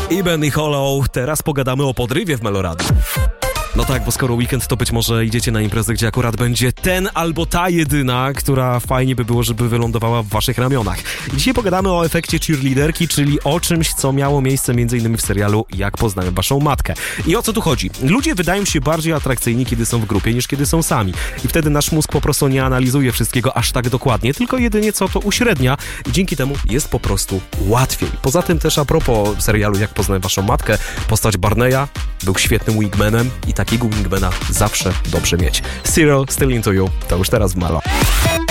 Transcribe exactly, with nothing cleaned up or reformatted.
Iben i Hollow. Teraz pogadamy o podrywie w Meloradiu. No tak, bo skoro weekend, to być może idziecie na imprezę, gdzie akurat będzie ten albo ta jedyna, która fajnie by było, żeby wylądowała w waszych ramionach. Dzisiaj pogadamy o efekcie cheerleaderki, czyli o czymś, co miało miejsce m.in. w serialu Jak poznałem waszą matkę. I o co tu chodzi? Ludzie wydają się bardziej atrakcyjni, kiedy są w grupie, niż kiedy są sami. I wtedy nasz mózg po prostu nie analizuje wszystkiego aż tak dokładnie, tylko jedynie co to uśrednia i dzięki temu jest po prostu łatwiej. Poza tym też a propos serialu Jak poznałem waszą matkę, postać Barneya był świetnym wingmanem i takiego wingmana zawsze dobrze mieć. Cyril, Still Into You, to już teraz w Melo.